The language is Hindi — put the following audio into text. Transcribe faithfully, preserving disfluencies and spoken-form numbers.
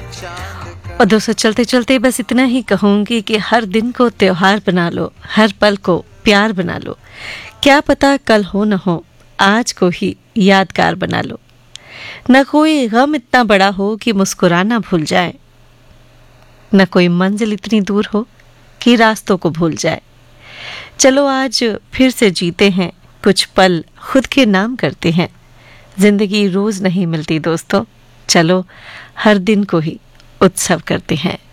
और दोस्तों चलते चलते बस इतना ही कहूंगी कि हर दिन को त्योहार बना लो, हर पल को प्यार बना लो। क्या पता कल हो न हो, आज को ही यादगार बना लो। न कोई गम इतना बड़ा हो कि मुस्कुराना भूल जाए, न कोई मंजिल इतनी दूर हो कि रास्तों को भूल जाए। चलो आज फिर से जीते हैं, कुछ पल खुद के नाम करते हैं। जिंदगी रोज नहीं मिलती दोस्तों, चलो हर दिन को ही उत्सव करते हैं।